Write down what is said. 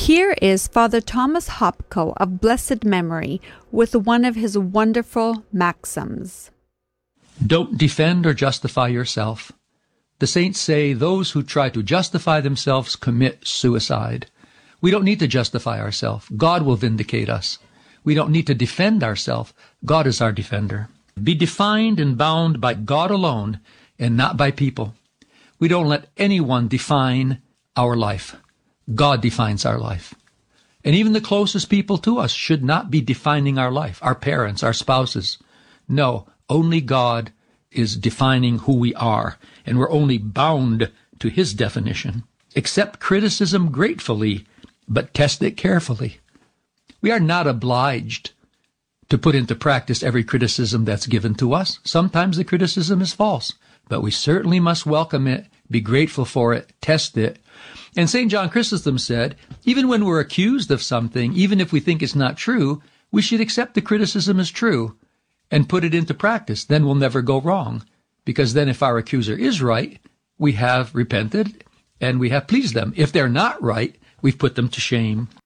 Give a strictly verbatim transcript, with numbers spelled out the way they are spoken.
Here is Father Thomas Hopko of blessed memory with one of his wonderful maxims. Don't defend or justify yourself. The saints say those who try to justify themselves commit suicide. We don't need to justify ourselves. God will vindicate us. We don't need to defend ourselves. God is our defender. Be defined and bound by God alone and not by people. We don't let anyone define our life. God defines our life. And even the closest people to us should not be defining our life, our parents, our spouses. No, only God is defining who we are, and we're only bound to his definition. Accept criticism gratefully, but test it carefully. We are not obliged to put into practice every criticism that's given to us. Sometimes the criticism is false, but we certainly must welcome it, be grateful for it, test it. And Saint John Chrysostom said, even when we're accused of something, even if we think it's not true, we should accept the criticism as true and put it into practice. Then we'll never go wrong. Because then if our accuser is right, we have repented and we have pleased them. If they're not right, we've put them to shame.